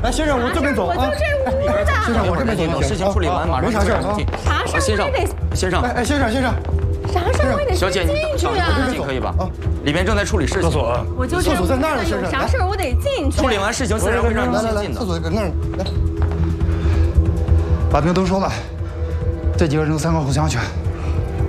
来，先生，我这边走啊。 我就这屋的。 先生，我这边走。 等事情处理完，马上没啥事啊。 啥事儿我也得。 先生， 哎，先生， 啥事儿我也得小姐，你进去啊。 进可以吧？啊，里边正在处理事情。厕所， 我就厕所在那儿呢，先生。 有啥事儿我得进去。 处理完事情自然会让你先进的。 厕所搁那儿。来， 把兵都收了，这几个人都3个互相拳。